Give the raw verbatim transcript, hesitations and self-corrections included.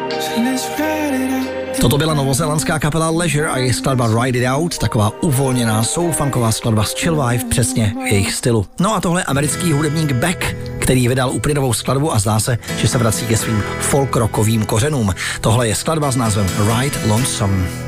Toto byla novozélandská kapela Leisure a jejich skladba Ride It Out, taková uvolněná soulfunková skladba z chill vibe, přesně jejich stylu. No a tohle je americký hudebník Beck, který vydal úplně novou skladbu a zdá se, že se vrací ke svým folk rockovým kořenům. Tohle je skladba s názvem Ride Lonesome.